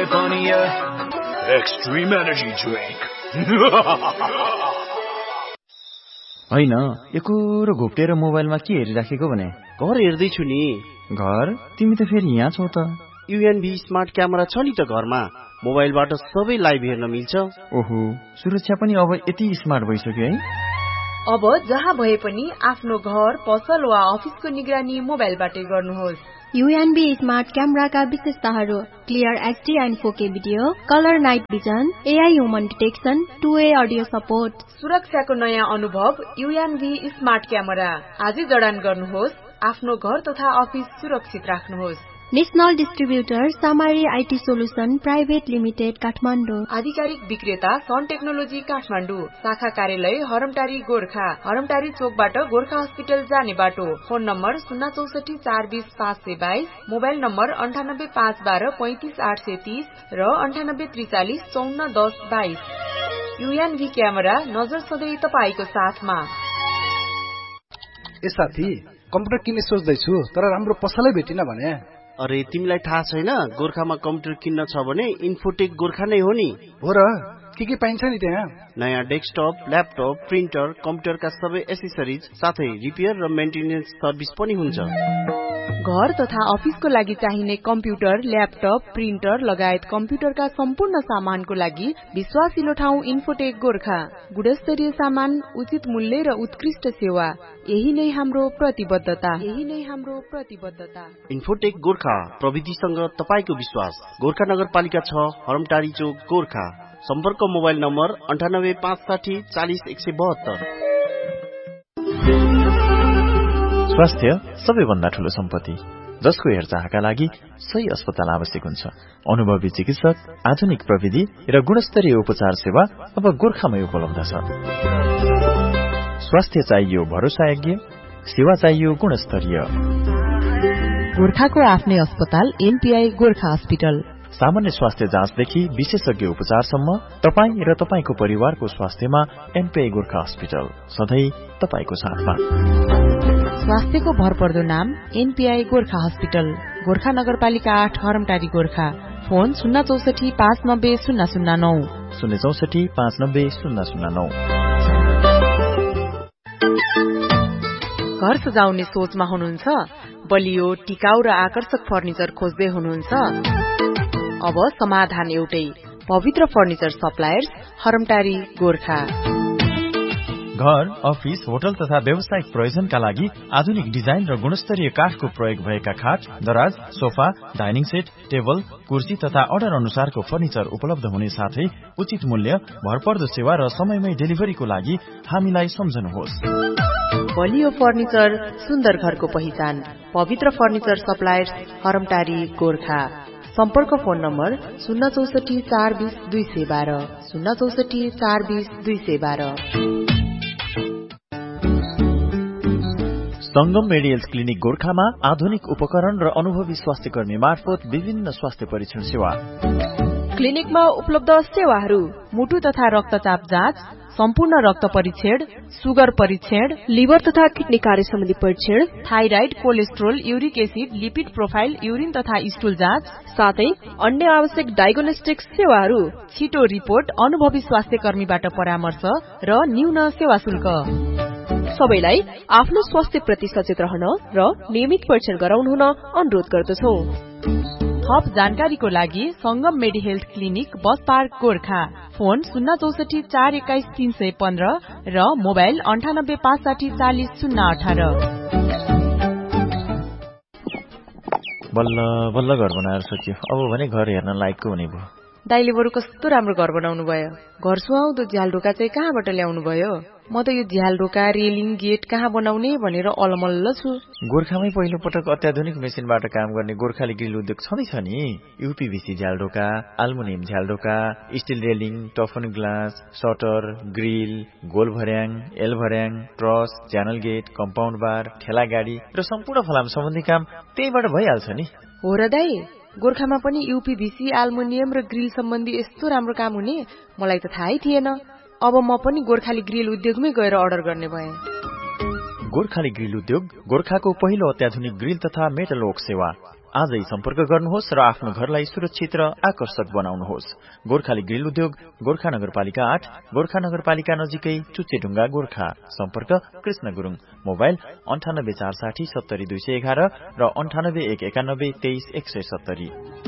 California. Extreme energy drink. हैन, एकोरो घोप्टेर मोबाइलमा के हेरिराखेको भने? घर हेर्दै छु नि। घर? तिमी त फेरि यहाँ छौ त। UNV स्मार्ट क्यामेरा छ नि त घरमा। मोबाइलबाट सबै लाइभ हेर्न मिल्छ। ओहो, सुरक्षा पनि अब यति स्मार्ट भइसक्यो है? अब जहाँ भए पनि आफ्नो घर, पसल वा अफिसको निगरानी मोबाइलबाटै गर्नुहोस्। UNV स्मार्ट क्यामेराका विशेषताहरू: clear HD and 4K video, colour night vision, AI human detection, 2way audio support. सुरक्षाको नयाँ अनुभव UNV स्मार्ट क्यामेरा। आजै जडान गर्नुहोस्। आफ्नो घर तथा अफिस सुरक्षित राख्नुहोस्। National distributor सामारी IT solution private limited Kathmandu. आधिकारिक विक्रेता सन टेक्नोलोजी काठमाडौँ। शाखा कार्यालय हरमटारी गोर्खा। हरमटारी चोकबाट गोर्खा हस्पिटल जाने बाटो। फोन नम्बर 064 420 522, मोबाइल नम्बर 98 512 35 830 र 98 43 54 10 22। UNV क्यामेरा, नजर सधैँ तपाईको साथमा। ए साथी, कम्प्युटर किन्ने सोच्दैछु तर राम्रो पसलै भेटिन भने। अरे तिमीलाई थाहा छैन, गोर्खामा कम्प्युटर किन्न छ भने इन्फोटेक गोर्खा नै हो नि। हो र? के पाइन्छ नि त्यहाँ? नयाँ डेस्कटप, ल्यापटप, प्रिन्टर, कम्प्युटरका सबै एसेसरिज साथै रिपेयर र मेन्टेनेन्स सर्भिस पनि हुन्छ। घर तथा अफिसको लागि चाहिने कम्प्युटर, ल्यापटप, प्रिन्टर लगायत कम्प्युटरका सम्पूर्ण सामानको लागि विश्वासिलो ठाउँ इन्फोटेक गोर्खा। गुणस्तरीय सामान, उचित मूल्य र उत्कृष्ट सेवा, यही नै हाम्रो प्रतिबद्धता। इन्फोटेक गोर्खा, प्रविधिसँग तपाईको विश्वास। गोर्खा नगरपालिका 6, हरमटारी चोक, गोर्खा। सम्पर्क मोबाइल नम्बर 98 560 40 172। स्वास्थ्य सबैभन्दा ठूलो सम्पत्ति, जसको हेरचाहका लागि सही अस्पताल आवश्यक हुन्छ। अनुभवी चिकित्सक, आधुनिक प्रविधि र गुणस्तरीय उपचार सेवा अब गोर्खामै उपलब्ध छ। स्वास्थ्य चाहियो भरोसायोग्य, सेवा चाहियो गुणस्तरीय। गोर्खाको आफ्नै अस्पताल NPI गोर्खा हस्पिटल। सामान्य स्वास्थ्य जाँचदेखि विशेषज्ञ उपचारसम्म तपाई र तपाईको परिवारको स्वास्थ्यमा NPI गोर्खा हस्पिटल सधैँ तपाईको साथमा। स्वास्थ्यको भरपर्दो नाम NPI गोर्खा हस्पिटल। गोर्खा नगरपालिका 8, हरमटारी गोर्खा। फोन 064 590 009, 064 590 009। घर सजाउने सोचमा हुनुहुन्छ? बलियो, टिकाउ र आकर्षक फर्निचर खोज्दै हुनुहुन्छ? अब समाधान एउटै, पवित्र फर्निचर सप्लायर्स, हरमटारी गोर्खा। घर, अफिस, होटल तथा व्यावसायिक प्रयोजनका लागि आधुनिक डिजाइन र गुणस्तरीय काठको प्रयोग भएका खाट, दराज, सोफा, डाइनिङ सेट, टेबल, कुर्सी तथा अर्डर अनुसारको फर्निचर उपलब्ध हुने साथै उचित मूल्य, भरपर्दो सेवा र समयमै डेलिभरीको लागि हामीलाई सम्झनुहोस्। बलियो फर्निचर, सुन्दर घरको पहिचान, पवित्र फर्निचर सप्लायर्स, हरमटारी गोर्खा। सम्पर्क फोन नम्बर 064 420 212, 064 420 212। संगम मेडिकल क्लिनिक गोर्खामा आधुनिक उपकरण र अनुभवी स्वास्थ्य कर्मी मार्फत विभिन्न स्वास्थ्य परीक्षण सेवा। क्लिनिकमा उपलब्ध सेवाहरू: मुटु तथा रक्तचाप जाँच, सम्पूर्ण रक्त परीक्षण, सुगर परीक्षण, लिभर तथा किडनी कार्य सम्बन्धी परीक्षण, thyroid, cholesterol, uric acid, lipid profile, urine तथा स्टुल जाँच, साथै अन्य आवश्यक डायग्नोस्टिक सेवाहरू। छिटो रिपोर्ट, अनुभवी स्वास्थ्य कर्मीबाट परामर्श र न्यून सेवा शुल्क। सबैलाई आफ्नो स्वास्थ्य प्रति सचेत रहन र नियमित परीक्षण गराउनु हुन अनुरोध गर्दछौं। थप जानकारीको लागि संगम मेडी health clinic, bus park, Gorkha. Phone 064 421 315 र मोबाइल 98 560 40 018। बल्ल बल्ल घर बनाएर सकियो। अब भने घर हेर्न लायकको हुने भयो। दाइले बरु कस्तो राम्रो घर बनाउनु भयो। घर सुहाउँदो झ्याल ढोका चाहिँ कहाँबाट ल्याउनु भयो? म त यो झ्याल ढोका, रेलिङ, गेट कहाँ बनाउने भनेर अलमल्ल छु। गोर्खामै पहिलो पटक अत्याधुनिक मेसिनबाट काम गर्ने गोर्खाली ग्रिल उद्योग छँदैछ नि। UPVC झ्याल ढोका, एल्युमिनियम झ्याल ढोका, still railing, टफन glass, shutter, grill, goal भर्याङ, एल भर्याङ, ट्रस, च्यानल गेट, कम्पाउन्ड बार, ठेला गाडी र सम्पूर्ण फलाम सम्बन्धी काम त्यहीबाट भइहाल्छ नि। हो र दाइ, गोर्खामा पनि UPVC, एल्युमिनियम र ग्रिल सम्बन्धी यस्तो राम्रो काम हुने मलाई त थाहै थिएन। अब म पनि गोर्खाली ग्रिल उद्योगमै गएर अर्डर गर्ने भएँ। गोर्खाली ग्रिल उद्योग गोर्खाको पहिलो अत्याधुनिक ग्रिल तथा मेटल वर्क सेवा। आजै सम्पर्क गर्नुहोस् र आफ्नो घरलाई सुरक्षित र आकर्षक बनाउनुहोस्। गोर्खाली ग्रिल उद्योग, गोर्खा नगरपालिका 8, गोर्खा नगरपालिका नजिकै चुच्चेढुङ्गा, गोर्खा। सम्पर्क कृष्ण गुरुङ। मोबाइल 98 460 70 211 र 98 191 23 170।